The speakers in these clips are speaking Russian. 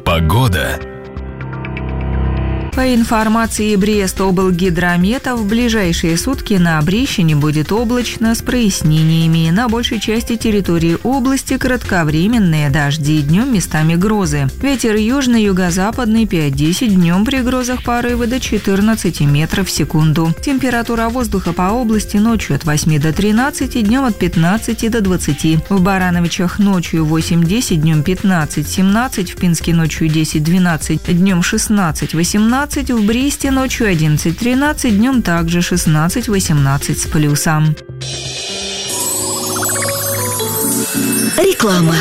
Погода. По информации Брест-облгидромета, в ближайшие сутки на Брещине будет облачно с прояснениями. На большей части территории области кратковременные дожди, днем местами грозы. Ветер южно-юго-западный 5-10, днем при грозах порывы до 14 метров в секунду. Температура воздуха по области ночью от 8 до 13, днем от 15 до 20. В Барановичах ночью 8-10, днем 15-17, в Пинске ночью 10-12, днем 16-18, в Бресте ночью 11-13, днем также 16-18 с плюсом. Реклама.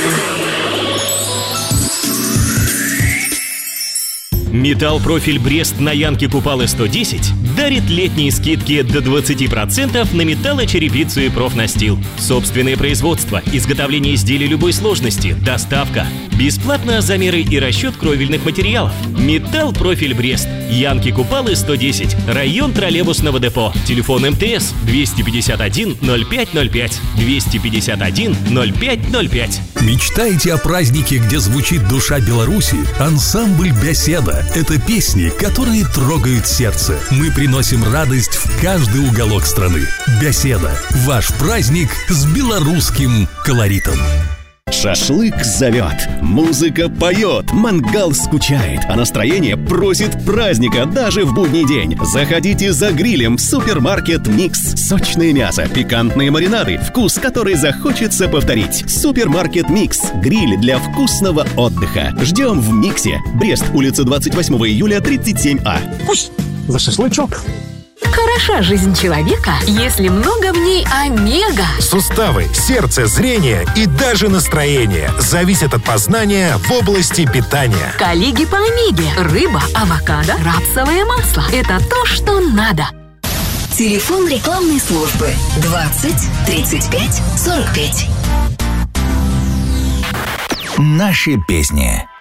Металл-профиль Брест на Янке Купалы 110 дарит летние скидки до 20% на металлочерепицу и профнастил. Собственное производство, изготовление изделий любой сложности, доставка, бесплатно замеры и расчет кровельных материалов. Металл-профиль Брест, Янки Купалы 110, район троллейбусного депо. Телефон МТС 251 0505 251 0505. Мечтаете о празднике, где звучит душа Беларуси? Ансамбль «Беседа» — это песни, которые трогают сердце. Мы приносим радость в каждый уголок страны. «Беседа» — ваш праздник с белорусским колоритом. Шашлык зовет, музыка поет, мангал скучает, а настроение просит праздника даже в будний день. Заходите за грилем в супермаркет «Микс». Сочное мясо, пикантные маринады, вкус, который захочется повторить. Супермаркет «Микс». Гриль для вкусного отдыха. Ждем в «Миксе». Брест, улица 28 июля, 37А. Пусть за шашлычок. Хороша жизнь человека, если много в ней омега. Суставы, сердце, зрение и даже настроение зависят от познания в области питания. Коллеги по омеге. Рыба, авокадо, рапсовое масло. Это то, что надо. Телефон рекламной службы 20 35 45. Наши песни.